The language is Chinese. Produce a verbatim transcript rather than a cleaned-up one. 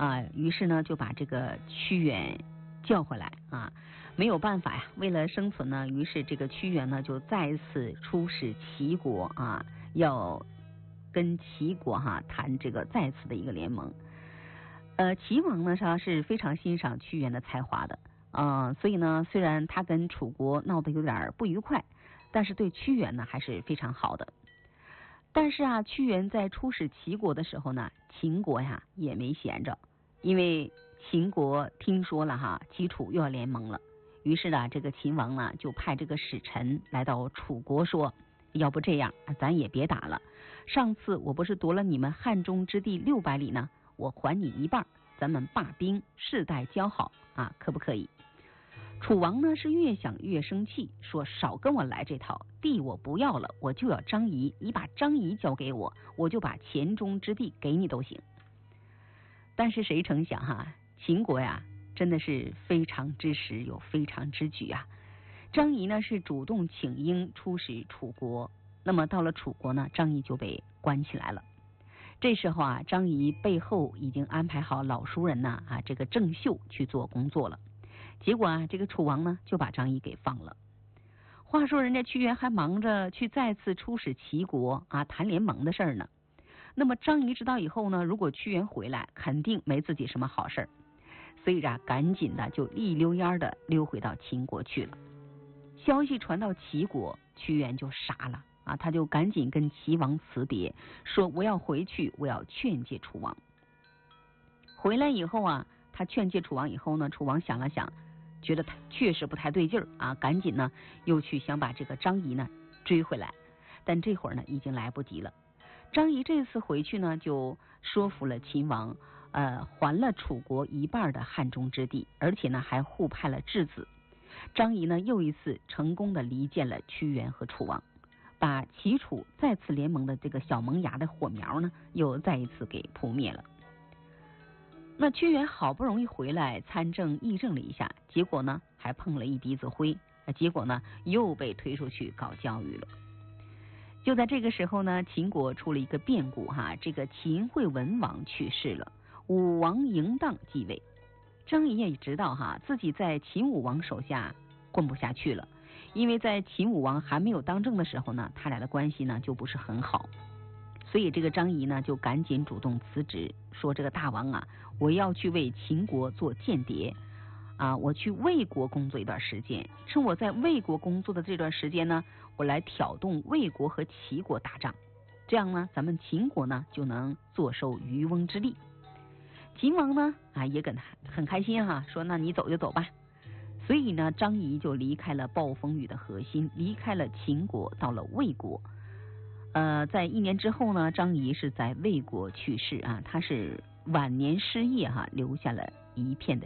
啊，于是呢就把这个屈原叫回来啊，没有办法呀，为了生存呢，于是这个屈原呢就再次出使齐国啊，要跟齐国哈、啊、谈这个再次的一个联盟。呃，齐王呢他是非常欣赏屈原的才华的啊、呃，所以呢虽然他跟楚国闹得有点不愉快，但是对屈原呢还是非常好的。但是啊，屈原在出使齐国的时候呢，秦国呀也没闲着，因为秦国听说了哈，齐楚又要联盟了，于是呢，这个秦王呢就派这个使臣来到楚国说，要不这样，咱也别打了。上次我不是夺了你们汉中之地六百里呢，我还你一半，咱们罢兵，世代交好啊，可不可以？楚王呢是越想越生气，说少跟我来这套，地我不要了，我就要张仪，你把张仪交给我，我就把黔中之地给你都行。但是谁成想哈，秦国呀真的是非常之时有非常之举啊。张仪呢是主动请缨出使楚国，那么到了楚国呢，张仪就被关起来了。这时候啊，张仪背后已经安排好老熟人呐啊，这个郑袖去做工作了。结果啊，这个楚王呢就把张仪给放了。话说人家屈原还忙着去再次出使齐国啊，谈联盟的事儿呢。那么张仪知道以后呢，如果屈原回来，肯定没自己什么好事儿，所以啊，赶紧的就一溜烟的溜回到秦国去了。消息传到齐国，屈原就傻了啊，他就赶紧跟齐王辞别，说我要回去，我要劝诫楚王。回来以后啊，他劝诫楚王以后呢，楚王想了想，觉得他确实不太对劲儿啊，赶紧呢又去想把这个张仪呢追回来，但这会儿呢已经来不及了。张仪这次回去呢，就说服了秦王，呃，还了楚国一半的汉中之地，而且呢还互派了质子。张仪呢又一次成功的离间了屈原和楚王，把齐楚再次联盟的这个小萌芽的火苗呢，又再一次给扑灭了。那屈原好不容易回来参政议政了一下，结果呢还碰了一鼻子灰，结果呢又被推出去搞教育了。就在这个时候呢，秦国出了一个变故哈，这个秦惠文王去世了，武王嬴荡继位。张仪也知道哈，自己在秦武王手下混不下去了，因为在秦武王还没有当政的时候呢，他俩的关系呢就不是很好，所以这个张仪呢就赶紧主动辞职，说这个大王啊，我要去为秦国做间谍啊，我去魏国工作一段时间，趁我在魏国工作的这段时间呢，我来挑动魏国和齐国打仗，这样呢，咱们秦国呢就能坐收渔翁之利。秦王呢啊也很很开心哈、啊，说那你走就走吧。所以呢，张仪就离开了暴风雨的核心，离开了秦国，到了魏国。呃，在一年之后呢，张仪是在魏国去世啊，他是晚年失业哈、啊，留下了一片的